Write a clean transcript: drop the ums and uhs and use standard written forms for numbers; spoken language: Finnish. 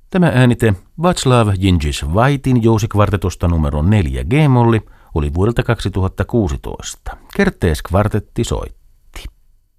Tämä äänite Václav Jindřišvaitin jousikvartetusta numero 4 G-molli oli vuodelta 2016. Kertees kvartetti soitti.